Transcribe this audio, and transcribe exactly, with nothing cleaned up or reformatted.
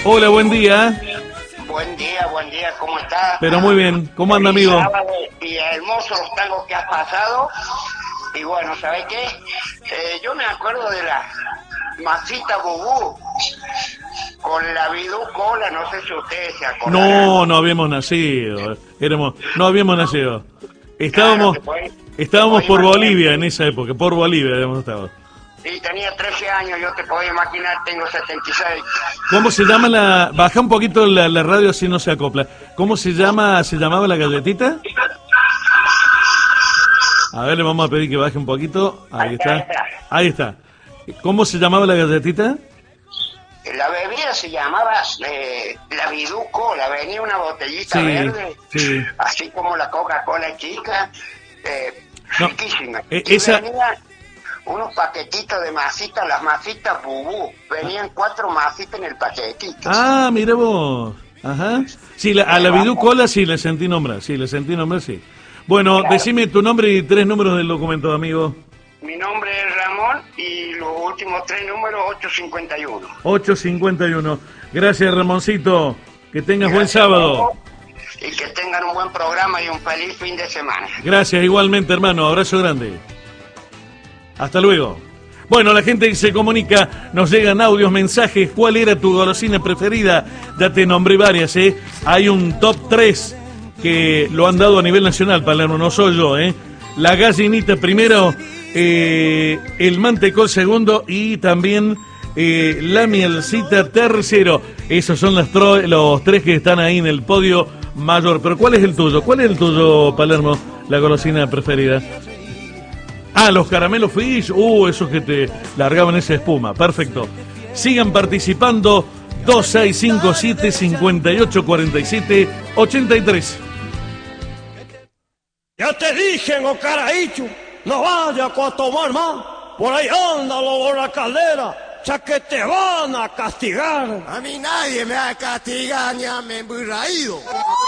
Hola, buen día. Buen día, buen día, ¿cómo está? Pero muy bien, ¿cómo anda, amigo? Y hermosos los tangos que has pasado. Y bueno, ¿sabes qué? Eh, yo me acuerdo de la masita bubú con la Bidú Cola, no sé si ustedes se acuerdan. No, no habíamos nacido. Éramos, no habíamos nacido. Estábamos, Claro, podés, estábamos por imaginar. Bolivia en esa época, por Bolivia habíamos estado. Sí, tenía trece años, yo te puedo imaginar, tengo setenta y seis. ¿Cómo se llama la...? Baja un poquito la, la radio así no se acopla. ¿Cómo se llama, se llamaba la galletita? A ver, le vamos a pedir que baje un poquito. Ahí está. Ahí está. ¿Cómo se llamaba la galletita? La bebida se llamaba eh, la Bidú Cola, venía una botellita Sí, verde, sí. así como la Coca-Cola chica, eh, No, riquísima. eh, Y esa- venía unos paquetitos de masitas, las masitas bubú, venían cuatro masitas en el paquetito. Ah, mira vos. Ajá. Sí, la, a la Bidú Cola sí le sentí nombrar. Sí, le sentí nombrar, sí. Bueno, Claro. decime tu nombre y tres números del documento, amigo. Mi nombre es Ramón y los últimos tres números ochocientos cincuenta y uno. ochocientos cincuenta y uno. Gracias, Ramoncito. Que tengas buen Gracias, sábado. Ramón, y que tengan un buen programa y un feliz fin de semana. Gracias, igualmente, hermano. Abrazo grande. Hasta luego. Bueno, la gente que se comunica, nos llegan audios, mensajes. ¿Cuál era tu golosina preferida? Ya te nombré varias, ¿eh? Hay un top tres que lo han dado a nivel nacional, Palermo, no soy yo, ¿eh? La gallinita primero, eh, el mantecol segundo y también eh, la mielcita tercero. Esos son los, tro- los tres que están ahí en el podio mayor. Pero ¿cuál es el tuyo? ¿Cuál es el tuyo, Palermo, la golosina preferida? Ah, los caramelos Fish, uh, esos que te largaban esa espuma, perfecto. Sigan participando, dos seis cinco siete, cinco ocho cuatro siete, ocho tres. Ya te dije, no caraícho, no vayas a tomar más. Por ahí anda lo la caldera, ya que te van a castigar. A mí nadie me va a castigar ni a me emburraído.